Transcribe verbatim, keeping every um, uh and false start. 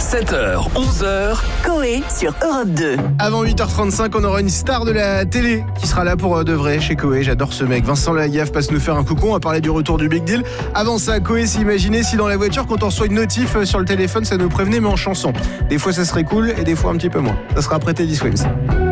sept heures, onze heures, Coé sur Europe deux. Avant huit heures trente-cinq, on aura une star de la télé qui sera là pour de vrai chez Coé. J'adore ce mec. Vincent Lagaffe passe nous faire un coucou. On va parler du retour du Big Deal. Avant ça, Coé s'imaginait si dans la voiture, quand on reçoit une notif sur le téléphone, ça nous prévenait, mais en chanson. Des fois, ça serait cool et des fois un petit peu moins. Ça sera après Teddy Swims.